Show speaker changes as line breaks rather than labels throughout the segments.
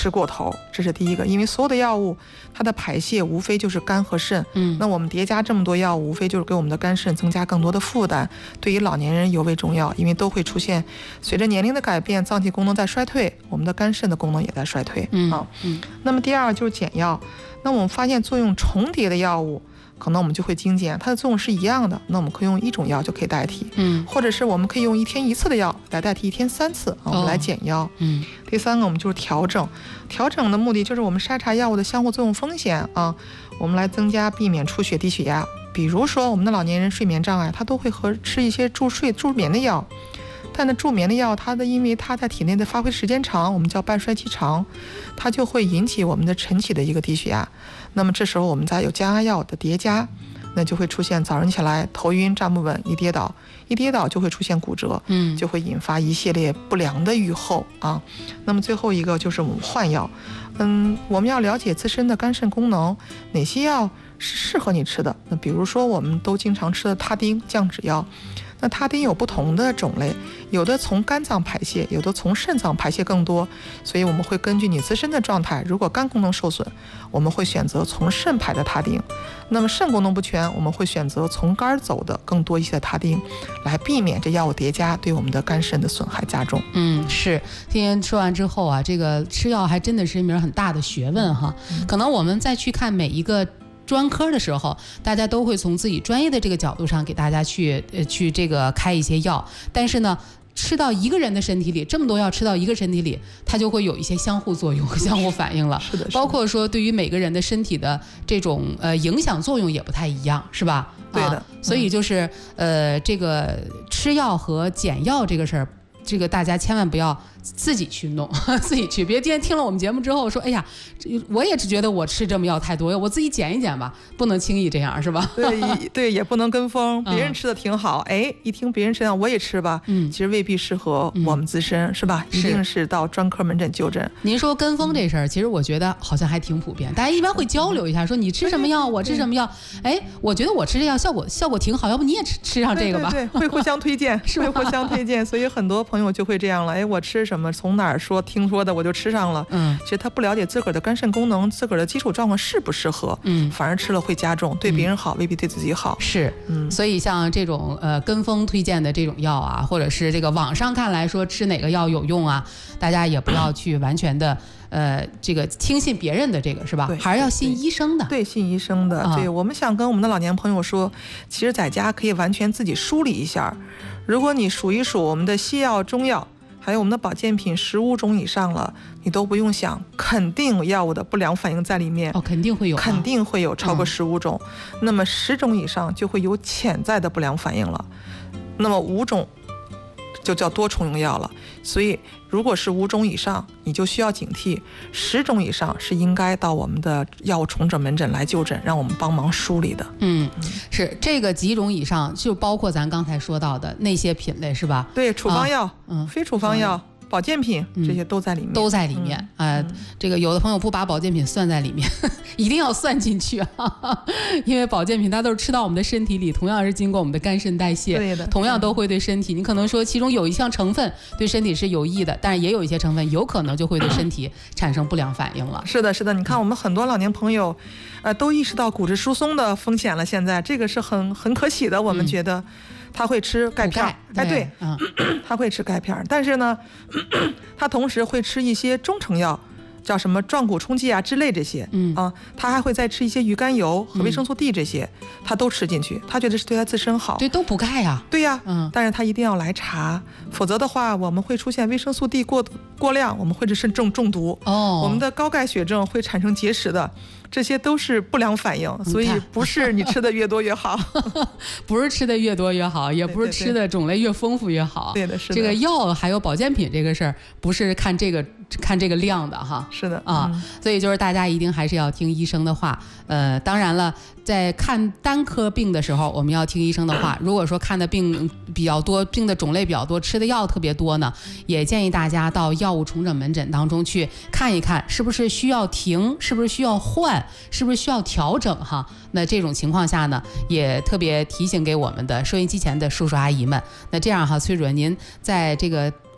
吃过头，这是第一个。因为所有的药物它的排泄无非就是肝和肾，那我们叠加这么多药物，无非就是给我们的肝肾增加更多的负担，对于老年人尤为重要，因为都会出现随着年龄的改变，脏器功能在衰退，我们的肝肾的功能也在衰退那么第二就是减药，那我们发现作用重叠的药物可能我们就会精简，它的作用是一样的，那我们可以用一种药就可以代替，或者是我们可以用1天1次的药来代替1天3次我们来减药。第三个我们就是调整，调整的目的就是我们筛查药物的相互作用风险我们来增加避免出血低血压。比如说我们的老年人睡眠障碍，他都会吃一些助眠的药，但呢助眠的药因为它在体内的发挥时间长，我们叫半衰期长，它就会引起我们的晨起的一个低血压。那么这时候我们再有降压药的叠加，那就会出现早上起来头晕站不稳，一跌倒就会出现骨折，就会引发一系列不良的预后那么最后一个就是我们换药，我们要了解自身的肝肾功能，哪些药是适合你吃的。那比如说我们都经常吃的他汀降脂药，那他汀有不同的种类，有的从肝脏排泄，有的从肾脏排泄更多，所以我们会根据你自身的状态，如果肝功能受损，我们会选择从肾排的他汀，那么肾功能不全，我们会选择从肝走的更多一些的他汀，来避免这药物叠加对我们的肝肾的损害加重。
是，今天说完之后啊，这个吃药还真的是一门很大的学问哈。可能我们再去看每一个专科的时候，大家都会从自己专业的这个角度上给大家去这个开一些药，但是呢吃到一个人的身体里，这么多药吃到一个身体里，它就会有一些相互作用和相互反应了。
是的，
包括说对于每个人的身体的这种影响作用也不太一样，是吧？
对的。
所以就是这个吃药和减药这个事儿，这个大家千万不要自己去弄，自己去，别今天听了我们节目之后说，哎呀，我也只觉得我吃这么药太多，我自己减一减吧，不能轻易这样，是吧？
对，也不能跟风，别人吃的挺好，一听别人吃的我也吃吧，其实未必适合我们自身，是吧？一定是到专科门诊就诊。
您说跟风这事儿，其实我觉得好像还挺普遍，大家一般会交流一下，说你吃什么药，我吃什么药，我觉得我吃这药效果挺好，要不你也吃上这个吧？
对，会互相推荐，会互相推荐，所以很多朋友就会这样了，我吃什么从哪儿听说的我就吃上了，其实他不了解自个儿的肝肾功能，自个儿的基础状况适不适合，反而吃了会加重，对别人好未必对自己好。
是，所以像这种跟风推荐的这种药啊，或者是这个网上看来说吃哪个药有用啊，大家也不要去完全的这个听信别人的这个，是吧？还是要信医生的。
对，信医生的。对，我们想跟我们的老年朋友说，其实在家可以完全自己梳理一下，如果你数一数我们的西药中药还有我们的保健品15种以上了，你都不用想，肯定有药物的不良反应在里面。
肯定会有，
肯定会有超过15种，那么10种以上就会有潜在的不良反应了，那么5种就叫多重用药了。所以如果是5种以上，你就需要警惕；10种以上是应该到我们的药物重诊门诊来就诊，让我们帮忙梳理的。
是这个几种以上，就包括咱刚才说到的那些品类，是吧？
对，处方药、非处方药、保健品这些都在里面，
都在里面。这个有的朋友不把保健品算在里面，一定要算进去因为保健品它都是吃到我们的身体里，同样是经过我们的肝肾代谢，
对的，
同样都会对身体。你可能说其中有一项成分对身体是有益的，但是也有一些成分有可能就会对身体产生不良反应了。
是的，是的，你看我们很多老年朋友，都意识到骨质疏松的风险了。现在这个是很可喜的，我们觉得。他会吃钙片，对，他会吃钙片，但是呢，他同时会吃一些中成药，叫什么壮骨冲剂啊之类这些，他还会再吃一些鱼肝油和维生素 D 这些，他都吃进去，他觉得是对他自身好，
对，都补钙呀，
对呀，但是他一定要来查，否则的话，我们会出现维生素 D 过量，我们会是中毒，我们的高钙血症会产生结石的。这些都是不良反应，所以不是你吃的越多越好
不是吃的越多越好，也不是吃的种类越丰富越好。
对的，是的。
这个药还有保健品这个事儿，不是看这个量的哈。
是的
所以就是大家一定还是要听医生的话。当然了，在看单科病的时候，我们要听医生的话。如果说看的病比较多，病的种类比较多，吃的药特别多呢，也建议大家到药物重诊门诊当中去看一看，是不是需要停，是不是需要换，是不是需要调整哈。那这种情况下呢，也特别提醒给我们的收音机前的叔叔阿姨们。那这样哈，崔主任您在这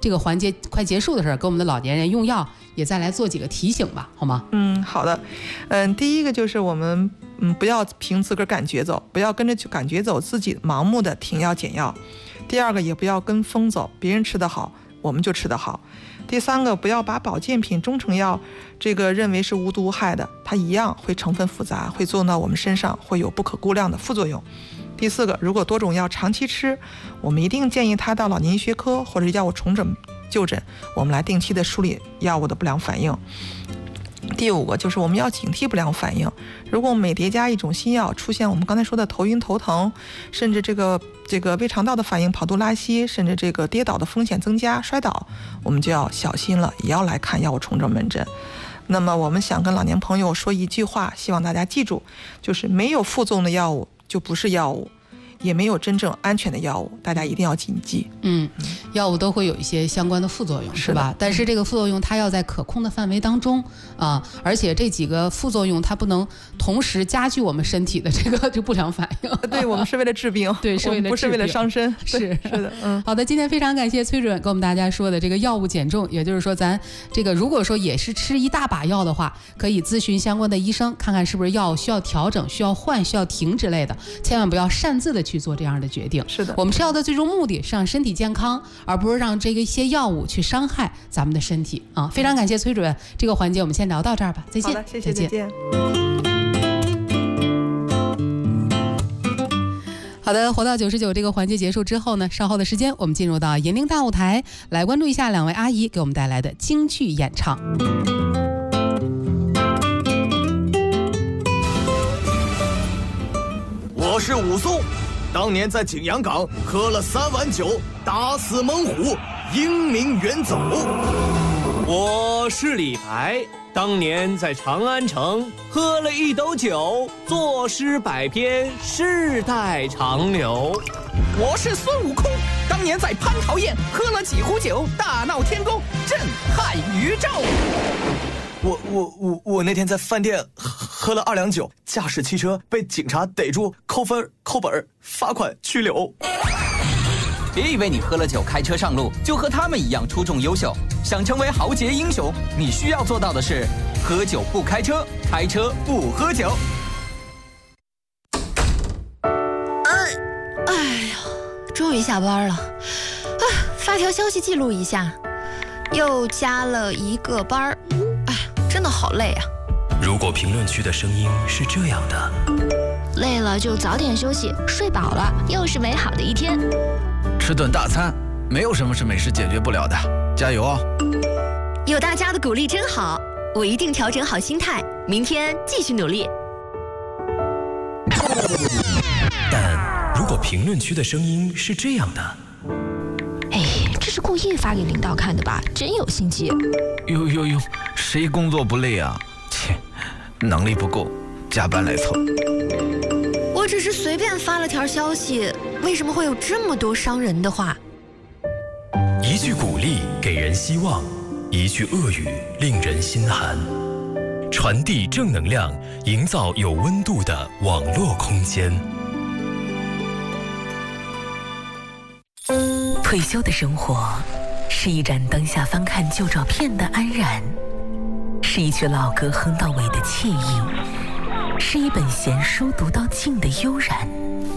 这个环节快结束的时候，给我们的老年人用药也再来做几个提醒吧，好吗？
好的。第一个就是我们不要凭自个儿感觉走，不要跟着感觉走，自己盲目的停药减药。第二个，也不要跟风走，别人吃得好，我们就吃得好。第三个，不要把保健品、中成药这个认为是无毒无害的，它一样会成分复杂，会作用到我们身上，会有不可估量的副作用。第四个，如果多种药长期吃，我们一定建议他到老年医学科或者药物重诊就诊，我们来定期的梳理药物的不良反应。第五个就是我们要警惕不良反应，如果我们每叠加一种新药，出现我们刚才说的头晕头疼，甚至这个胃肠道的反应、跑肚拉稀，甚至这个跌倒的风险增加、摔倒，我们就要小心了，也要来看药物重症门诊。那么我们想跟老年朋友说一句话，希望大家记住，就是没有副作用的药物就不是药物，也没有真正安全的药物，大家一定要谨记。
药物都会有一些相关的副作用，是吧？但是这个副作用它要在可控的范围当中啊，而且这几个副作用它不能同时加剧我们身体的这个不良反应。
对，我们是为了治病，
对，是为了治病，
不是为了伤身。
是
的，
好的，今天非常感谢崔主任给我们大家说的这个药物减重，也就是说咱这个如果说也是吃一大把药的话，可以咨询相关的医生，看看是不是药需要调整、需要换、需要停之类的，千万不要擅自的去做这样的决定。
是的，
我们吃药的最终目的是让身体健康，而不是让这个一些药物去伤害咱们的身体啊！非常感谢崔主任，这个环节我们先聊到这儿吧，再见。
好的，谢谢，再见。
好的，活到99这个环节结束之后呢，稍后的时间我们进入到银铃大舞台，来关注一下两位阿姨给我们带来的京剧演唱。
我是武松，当年在景阳冈喝了3碗酒，打死猛虎，英名远走。
我是李白，当年在长安城喝了1斗酒，作诗百篇，世代长流。
我是孙悟空，当年在蟠桃宴喝了几壶酒，大闹天宫，震撼宇宙。
我那天在饭店喝了2两酒，驾驶汽车被警察逮住，扣分、扣本、罚款、拘留。
别以为你喝了酒开车上路就和他们一样出众优秀，想成为豪杰英雄，你需要做到的是喝酒不开车，开车不喝酒。
哎呀，终于下班了，发条消息记录一下，又加了1个班儿，真的好累啊。
如果评论区的声音是这样的，
累了就早点休息，睡饱了又是美好的一天。
吃顿大餐，没有什么是美食解决不了的，加油哦！
有大家的鼓励真好，我一定调整好心态，明天继续努力。
但如果评论区的声音是这样的，
这是故意发给领导看的吧？真有心机。
哟，谁工作不累啊？切，能力不够，加班来凑。
我只是随便发了条消息，为什么会有这么多伤人的话？
一句鼓励给人希望，一句恶语令人心寒。传递正能量，营造有温度的网络空间。
退休的生活是一盏灯下翻看旧照片的安然，是一曲老歌哼到尾的惬意，是一本闲书读到尽的悠然。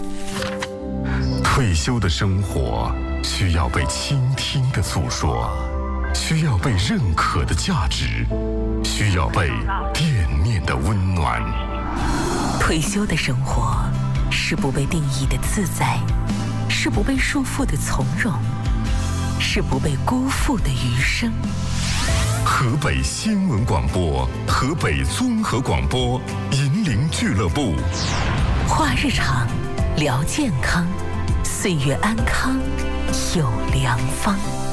退休的生活需要被倾听的诉说，需要被认可的价值，需要被惦念的温暖。
退休的生活是不被定义的自在，是不被束缚的从容，是不被辜负的余生。
河北新闻广播，河北综合广播，银铃俱乐部，
话日常，聊健康，岁月安康有良方。